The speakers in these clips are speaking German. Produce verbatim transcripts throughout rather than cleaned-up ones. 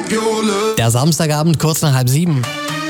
Der Samstagabend kurz nach halb sieben.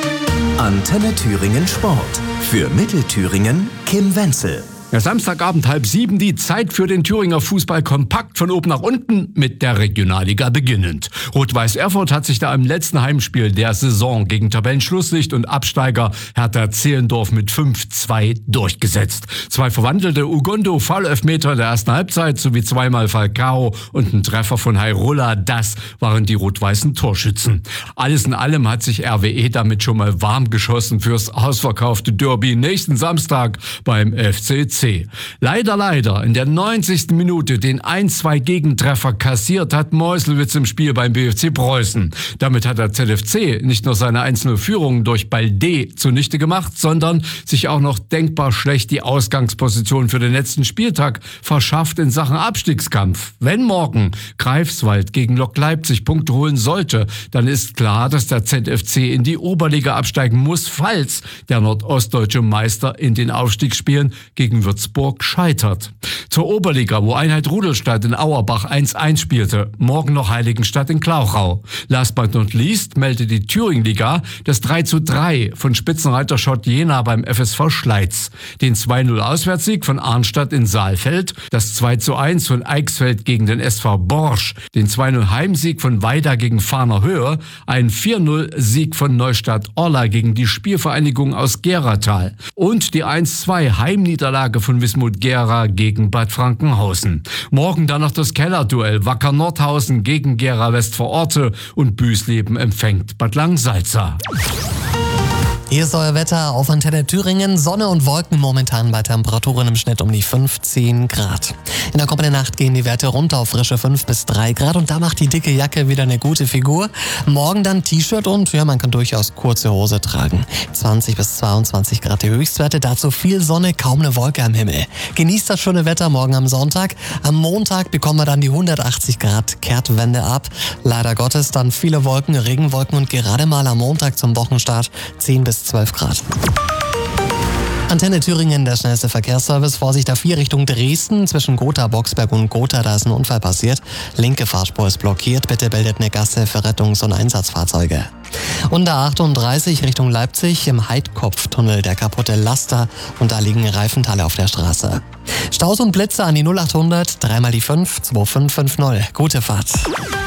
Antenne Thüringen Sport. Für Mittelthüringen Kim Wenzel. Ja, Samstagabend halb sieben, die Zeit für den Thüringer Fußball kompakt von oben nach unten mit der Regionalliga beginnend. Rot-Weiß Erfurt hat sich da im letzten Heimspiel der Saison gegen Tabellenschlusslicht und Absteiger Hertha Zehlendorf mit fünf zwei durchgesetzt. Zwei verwandelte Ugondo-Foul-Elfmeter in der ersten Halbzeit sowie zweimal Falcao und ein Treffer von Hairola, das waren die rot-weißen Torschützen. Alles in allem hat sich R W E damit schon mal warm geschossen fürs ausverkaufte Derby nächsten Samstag beim F C C. Leider, leider, in der neunzigsten Minute den eins zwei Gegentreffer kassiert hat Meuselwitz im Spiel beim B F C Preußen. Damit hat der Z F C nicht nur seine eins null Führung durch Balde zunichte gemacht, sondern sich auch noch denkbar schlecht die Ausgangsposition für den letzten Spieltag verschafft in Sachen Abstiegskampf. Wenn morgen Greifswald gegen Lok Leipzig Punkte holen sollte, dann ist klar, dass der Z F C in die Oberliga absteigen muss, falls der nordostdeutsche Meister in den Aufstiegsspielen gegen Würzburg scheitert. Zur Oberliga, wo Einheit Rudolstadt in Auerbach eins eins spielte. Morgen noch Heiligenstadt in Klauchau. Last but not least meldet die Thüringenliga das drei zu drei von Spitzenreiter Schott Jena beim F S V Schleiz. Den zwei null Auswärtssieg von Arnstadt in Saalfeld. Das zwei zu eins von Eichsfeld gegen den S V Borsch. Den zwei null Heimsieg von Weida gegen Fahner Höhe. Ein vier null Sieg von Neustadt Orla gegen die Spielvereinigung aus Geratal. Und die eins zwei Heimniederlage von Wismut Gera gegen Bad Frankenhausen. Morgen dann noch das Kellerduell Wacker Nordhausen gegen Gera Westvororte und Büsleben empfängt Bad Langsalza. Hier ist euer Wetter auf Antenne Thüringen. Sonne und Wolken momentan bei Temperaturen im Schnitt um die fünfzehn Grad. In der kommenden Nacht gehen die Werte runter auf frische fünf bis drei Grad und da macht die dicke Jacke wieder eine gute Figur. Morgen dann T-Shirt und ja, man kann durchaus kurze Hose tragen. zwanzig bis zweiundzwanzig Grad die Höchstwerte, dazu viel Sonne, kaum eine Wolke am Himmel. Genießt das schöne Wetter morgen am Sonntag. Am Montag bekommen wir dann die hundertachtzig Grad Kehrtwende ab. Leider Gottes dann viele Wolken, Regenwolken und gerade mal am Montag zum Wochenstart zehn bis zwölf Grad. Antenne Thüringen, der schnellste Verkehrsservice. Vorsicht A vier Richtung Dresden. Zwischen Gotha, Boxberg und Gotha, da ist ein Unfall passiert. Linke Fahrspur ist blockiert. Bitte bildet eine Gasse für Rettungs- und Einsatzfahrzeuge. Und der achtunddreißig Richtung Leipzig im Heidkopftunnel, der kaputte Laster. Und da liegen Reifenteile auf der Straße. Staus und Blitze an die null achthundert, dreimal die fünf, zwei fünf fünf null. Gute Fahrt.